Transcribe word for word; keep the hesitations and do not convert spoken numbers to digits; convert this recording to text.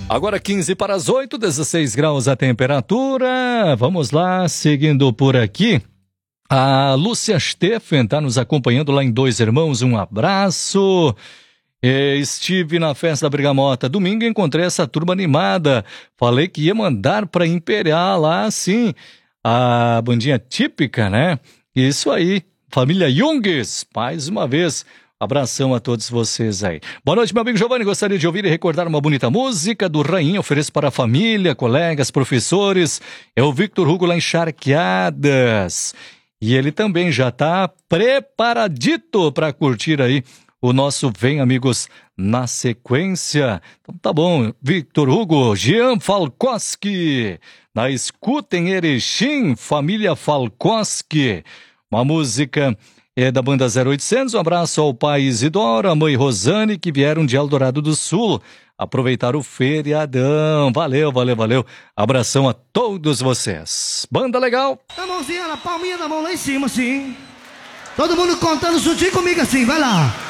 Agora quinze para as oito, dezesseis graus a temperatura. Vamos lá, seguindo por aqui. A Lúcia Steffen está nos acompanhando lá em Dois Irmãos. Um abraço. Estive na festa da Bergamota domingo e encontrei essa turma animada. Falei que ia mandar para Imperial lá, sim. A bandinha típica, né? Isso aí. Família Jungs, mais uma vez. Abração a todos vocês aí. Boa noite, meu amigo Giovanni. Gostaria de ouvir e recordar uma bonita música do Rainha. Ofereço para a família, colegas, professores. É o Victor Hugo lá em Charqueadas. E ele também já está preparadito para curtir aí o nosso Vem Amigos na sequência. Então tá bom, Victor Hugo, Jean Falkowski. Na escuta em Erechim, família Falkowski. Uma música... é da banda zero oitocentos, um abraço ao pai Isidoro, a mãe Rosane, que vieram de Eldorado do Sul aproveitar o feriadão. Valeu, valeu, valeu. Abração a todos vocês. Banda legal. A mãozinha na palminha da mão lá em cima, assim. Todo mundo contando juntinho comigo assim, vai lá.